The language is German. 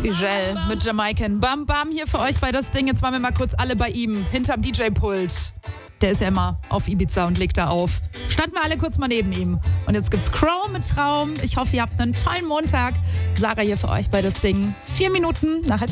Ugel mit Jamaican. Bam Bam hier für euch bei das Ding. Jetzt waren wir mal kurz alle bei ihm, hinterm DJ-Pult. Der ist ja immer auf Ibiza und legt da auf. Standen wir alle kurz mal neben ihm. Und jetzt gibt's Crow mit Traum. Ich hoffe, ihr habt einen tollen Montag. Sarah hier für euch bei das Ding. 4 Minuten nach 7:30.